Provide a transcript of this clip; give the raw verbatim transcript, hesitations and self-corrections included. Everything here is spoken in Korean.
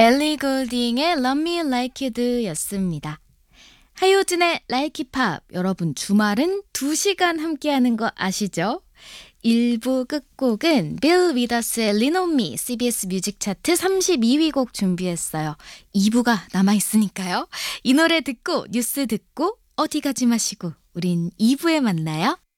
엘리 골딩의 Love Me Like You Do 였습니다. 하효진의 Like It Pop, 여러분 주말은 두 시간 함께하는 거 아시죠? 일 부 끝곡은 빌 위더스의 Lean On Me, 씨비에스 뮤직 차트 삼십이 위 곡 준비했어요. 이 부가 남아있으니까요. 이 노래 듣고 뉴스 듣고 어디 가지 마시고 우린 이 부에 만나요.